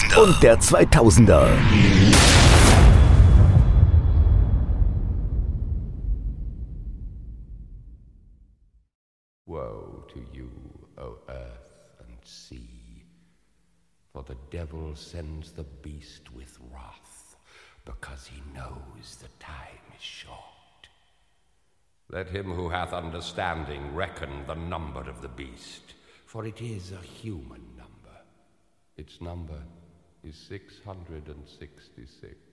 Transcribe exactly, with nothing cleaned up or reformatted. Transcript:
und der zweitausender. Woe to you, O earth and sea, for the devil sends the beast with wrath, because he knows the time is short. Let him who hath understanding reckon the number of the beast, for it is a human number. Its number is six hundred and sixty-six.